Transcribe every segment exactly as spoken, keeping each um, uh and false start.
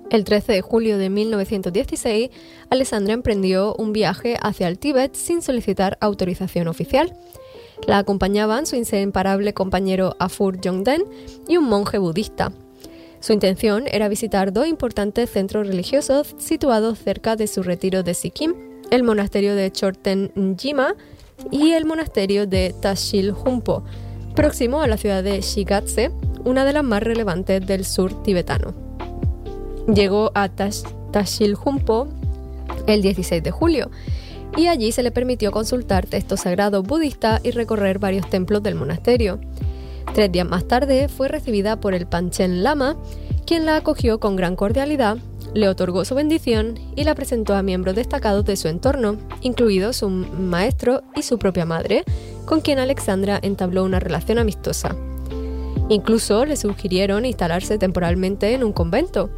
El trece de julio de mil novecientos dieciséis, Alexandra emprendió un viaje hacia el Tíbet sin solicitar autorización oficial. La acompañaban su inseparable compañero Afur Jongden y un monje budista. Su intención era visitar dos importantes centros religiosos situados cerca de su retiro de Sikkim, el monasterio de Chorten Nyima y el monasterio de Tashil Humpo, próximo a la ciudad de Shigatse, una de las más relevantes del sur tibetano. Llegó a Tash- Tashil Humpo el dieciséis de julio y allí se le permitió consultar textos sagrados budistas y recorrer varios templos del monasterio. Tres días más tarde fue recibida por el Panchen Lama, quien la acogió con gran cordialidad, le otorgó su bendición y la presentó a miembros destacados de su entorno, incluidos su maestro y su propia madre, con quien Alexandra entabló una relación amistosa. Incluso le sugirieron instalarse temporalmente en un convento.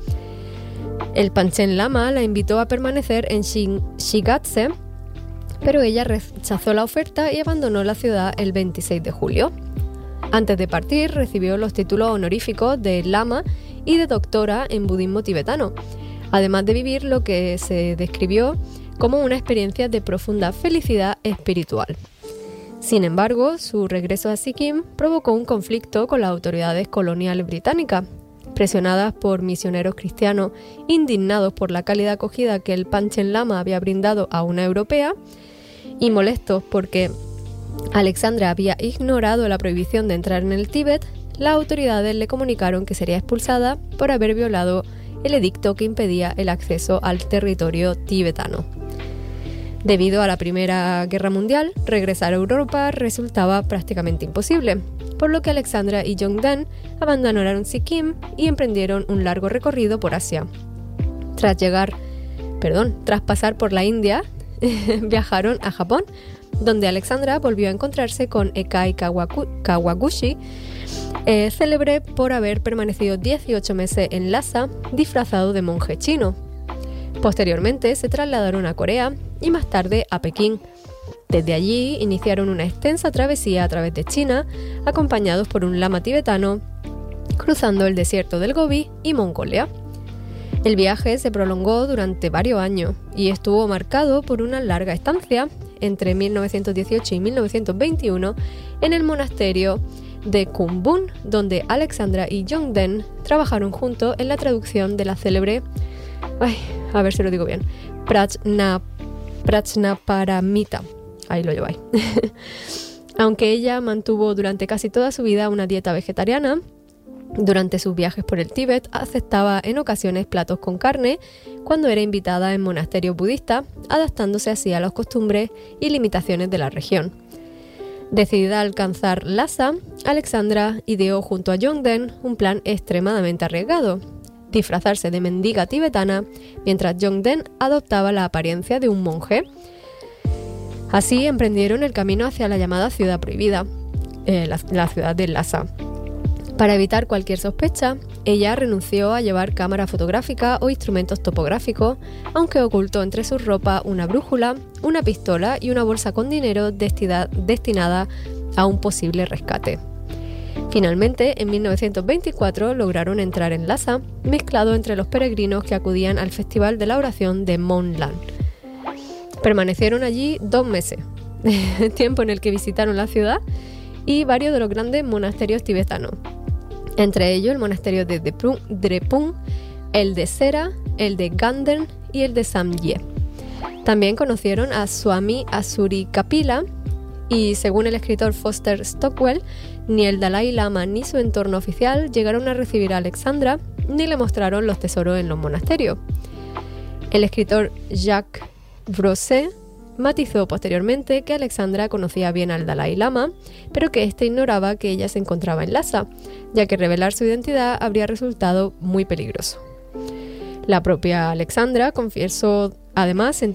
El Panchen Lama la invitó a permanecer en Shigatse, pero ella rechazó la oferta y abandonó la ciudad el veintiséis de julio. Antes de partir, recibió los títulos honoríficos de lama y de doctora en budismo tibetano, además de vivir lo que se describió como una experiencia de profunda felicidad espiritual. Sin embargo, su regreso a Sikkim provocó un conflicto con las autoridades coloniales británicas, presionadas por misioneros cristianos indignados por la cálida acogida que el Panchen Lama había brindado a una europea y molestos porque Alexandra había ignorado la prohibición de entrar en el Tíbet. Las autoridades le comunicaron que sería expulsada por haber violado el edicto que impedía el acceso al territorio tibetano. Debido a la Primera Guerra Mundial, regresar a Europa resultaba prácticamente imposible, por lo que Alexandra y Jongden abandonaron Sikkim y emprendieron un largo recorrido por Asia. Tras llegar, perdón, tras pasar por la India, viajaron a Japón, donde Alexandra volvió a encontrarse con Ekai Kawaku- Kawaguchi, eh, célebre por haber permanecido dieciocho meses en Lhasa disfrazado de monje chino. Posteriormente se trasladaron a Corea y más tarde a Pekín. Desde allí iniciaron una extensa travesía a través de China, acompañados por un lama tibetano, cruzando el desierto del Gobi y Mongolia. El viaje se prolongó durante varios años y estuvo marcado por una larga estancia entre mil novecientos dieciocho y mil novecientos veintiuno en el monasterio de Kumbun, donde Alexandra y Jongden trabajaron juntos en la traducción de la célebre, ay, a ver si lo digo bien, Prajna, Prajnaparamita. Ahí lo lleváis. Aunque ella mantuvo durante casi toda su vida una dieta vegetariana, durante sus viajes por el Tíbet aceptaba en ocasiones platos con carne cuando era invitada en monasterios budistas, adaptándose así a las costumbres y limitaciones de la región. Decidida a alcanzar Lhasa, Alexandra ideó junto a Jongden un plan extremadamente arriesgado: disfrazarse de mendiga tibetana mientras Jongden adoptaba la apariencia de un monje. Así emprendieron el camino hacia la llamada Ciudad Prohibida, eh, la, la ciudad de Lhasa. Para evitar cualquier sospecha, ella renunció a llevar cámara fotográfica o instrumentos topográficos, aunque ocultó entre su ropa una brújula, una pistola y una bolsa con dinero destina- destinada a un posible rescate. Finalmente, en mil novecientos veinticuatro lograron entrar en Lhasa, mezclado entre los peregrinos que acudían al Festival de la Oración de Monlan. Permanecieron allí dos meses, tiempo en el que visitaron la ciudad y varios de los grandes monasterios tibetanos, entre ellos el monasterio de Drepung, el de Sera, el de Ganden y el de Samye. También conocieron a Swami Asuri Kapila y, según el escritor Foster Stockwell, ni el Dalai Lama ni su entorno oficial llegaron a recibir a Alexandra ni le mostraron los tesoros en los monasterios. El escritor Jacques Brosset matizó posteriormente que Alexandra conocía bien al Dalai Lama, pero que éste ignoraba que ella se encontraba en Lhasa, ya que revelar su identidad habría resultado muy peligroso. La propia Alexandra confesó además